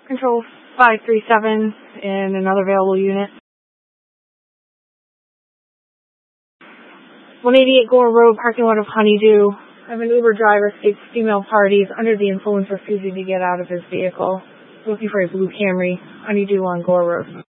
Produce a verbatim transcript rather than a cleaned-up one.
Control five three seven in another available unit. one eighty-eight Gore Road, parking lot of Honeydew. I have an Uber driver, escaped female parties, under the influence, refusing to get out of his vehicle. Looking for a blue Camry, Honeydew on Gore Road.